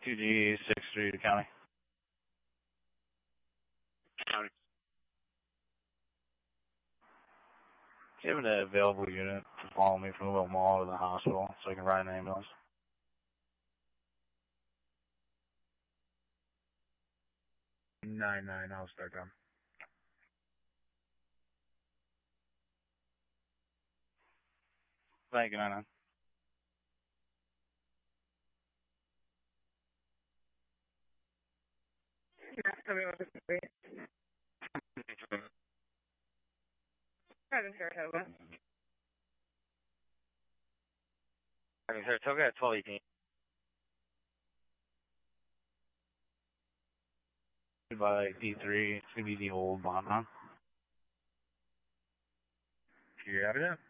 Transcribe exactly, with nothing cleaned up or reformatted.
two G six three to county. County. Do you have an available unit to follow me from the little mall to the hospital so I can ride an ambulance? Nine nine, I'll start down. Thank you, nine nine. Driving Saratoga. Driving Saratoga at twelve eighteen. By D three, it's going to be the old Bonham. You got it?